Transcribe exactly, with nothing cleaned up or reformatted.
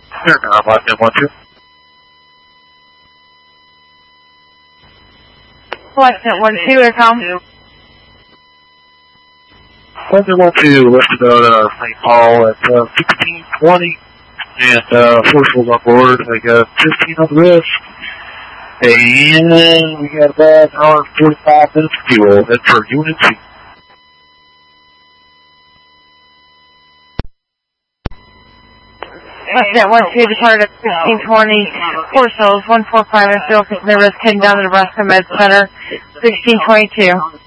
Here, now, about ten one two. Flight one two, Aircom. Flight one two listed out at our Saint Paul at uh, sixteen twenty, and uh, forcibles on board. I got fifteen on the wrist, and we got about an hour and forty-five minutes of fuel. That's for Unit two. Flight one two departed at sixteen twenty, forcibles one four five and zero, the risk heading down to Nebraska Med Center, sixteen twenty-two.